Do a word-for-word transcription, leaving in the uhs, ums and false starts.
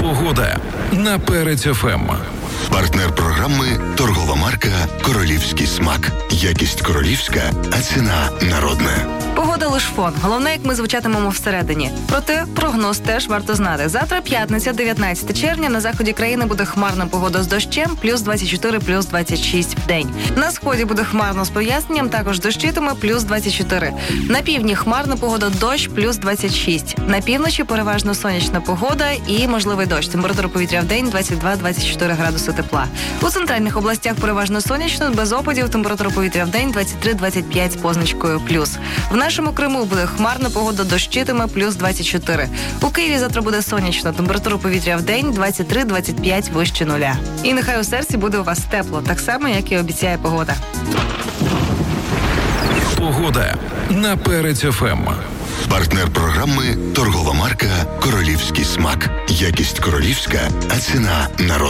Погода на Перець еф ем. Партнер програми – торгова марка «Королівський смак». Якість королівська, а ціна народна. Погода лиш фон. Головне, як ми звучатимемо всередині. Проте прогноз теж варто знати. Завтра п'ятниця, дев'ятнадцяте червня, на заході країни буде хмарна погода з дощем, плюс двадцять чотири, плюс двадцять шість в день. На сході буде хмарно з проясненням, також дощитиме, плюс двадцять чотири. На півдні хмарна погода, дощ, плюс двадцять шість. На півночі переважно сонячна погода і можливий дощ. Температура повітря в день двадцять два - двадцять чотири градуси тепла. У центральних областях переважно сонячно, без опадів, температура повітря в день двадцять три - двадцять п'ять з позначкою плюс. В нашому Криму буде хмарна погода, дощитиме, плюс двадцять чотири. У Києві завтра буде сонячно, температура повітря в день двадцять три - двадцять п'ять вище нуля. І нехай у серці буде у вас тепло, так само, як і обіцяє погода. Погода на Перець еф ем. Партнер програми – торгова марка «Королівський смак». Якість королівська, а ціна народна.